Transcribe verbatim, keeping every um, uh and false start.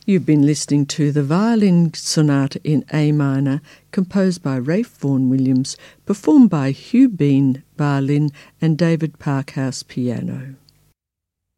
You've been listening to the Violin Sonata in A minor, composed by Ralph Vaughan Williams, performed by Hugh Bean, violin, and David Parkhouse, piano.